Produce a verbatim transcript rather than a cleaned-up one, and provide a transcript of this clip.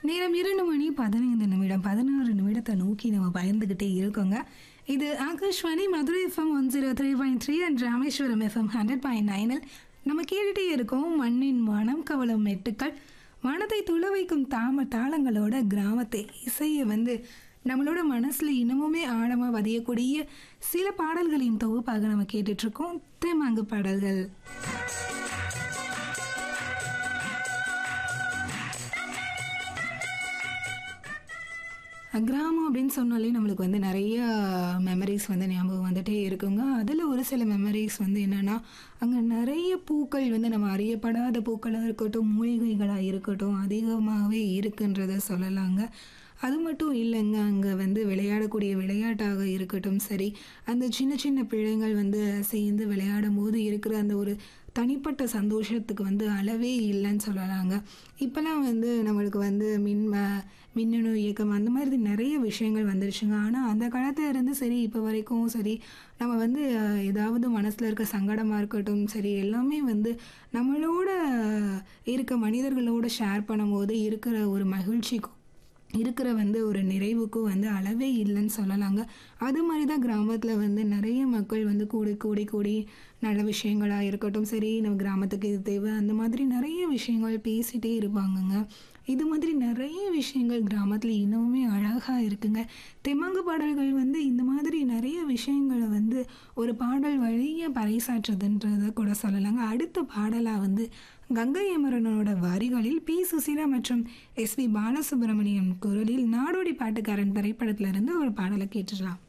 நேரம் இரண்டு மணி பதினைந்து நிமிடம் பதினாறு நிமிடத்தை நோக்கி நம்ம பயந்துக்கிட்டே இருக்கோங்க. இது Akashvani Madurai FM one zero three point three and Rameswaram FM hundred point நைனில் நம்ம கேட்டுகிட்டே இருக்கோம். மண்ணின் மனம் கவலும் மெட்டுக்கள், மனதை துள வைக்கும் தாம தாளங்களோட கிராமத்தை இசையை வந்து நம்மளோட மனசில் இன்னமுமே ஆழமாக பதியக்கூடிய சில பாடல்களின் தொகுப்பாக நம்ம கேட்டுட்ருக்கோம். தேமாங்கு பாடல்கள். கிராமம் அப்படின்னு சொன்னாலே நம்மளுக்கு வந்து நிறைய மெமரிஸ் வந்து ஞாபகம் வந்துகிட்டே இருக்குங்க. அதில் ஒரு சில மெமரிஸ் வந்து என்னென்னா, அங்கே நிறைய பூக்கள் வந்து நம்ம அறியப்படாத பூக்களாக இருக்கட்டும், மூலிகைகளாக இருக்கட்டும் அதிகமாகவே இருக்குன்றதை சொல்லலாங்க. அது மட்டும் இல்லைங்க, அங்கே வந்து விளையாடக்கூடிய விளையாட்டாக இருக்கட்டும் சரி, அந்த சின்ன சின்ன பிள்ளைங்கள் வந்து சேர்ந்து விளையாடும் போது இருக்கிற அந்த ஒரு தனிப்பட்ட சந்தோஷத்துக்கு வந்து அளவே இல்லைன்னு சொல்லலாங்க. இப்போலாம் வந்து நம்மளுக்கு வந்து மின் மின்னணு இயக்கம் அந்த மாதிரி நிறைய விஷயங்கள் வந்துருச்சுங்க. ஆனால் அந்த காலத்தில் இருந்து சரி இப்போ வரைக்கும் சரி, நம்ம வந்து ஏதாவது மனசில் இருக்க சங்கடமாக இருக்கட்டும் சரி, எல்லாமே வந்து நம்மளோட இருக்க மனிதர்களோடு ஷேர் பண்ணும்போது இருக்கிற ஒரு மகிழ்ச்சிக்கும் இருக்கிற வந்து ஒரு நிறைவுக்கும் வந்து அளவே இல்லைன்னு சொல்லலாங்க. அது மாதிரி தான் கிராமத்தில் வந்து நிறைய மக்கள் வந்து கூடி கூடி கூடி நல்ல விஷயங்களாக இருக்கட்டும் சரி, நம்ம கிராமத்துக்கு இது தேவை அந்த மாதிரி நிறைய விஷயங்கள் பேசிகிட்டே இருப்பாங்கங்க. இது மாதிரி நிறைய விஷயங்கள் கிராமத்தில் இன்னமுமே அழகாக இருக்குங்க. தெம்மாங்கு பாடல்கள் வந்து இந்த மாதிரி நிறைய விஷயங்களை வந்து ஒரு பாடல் வழியாக பறைசாற்றுதுன்றதை கூட சொல்லலாங்க. அடுத்த பாடலாக வந்து கங்கை அமரனோட வரிகளில் பி சுசீலா மற்றும் எஸ் பி பாலசுப்ரமணியம் குரலில் நாடோடி பாட்டுக்காரன் திரைப்படத்திலிருந்து ஒரு பாடலை கேட்டுடலாம்.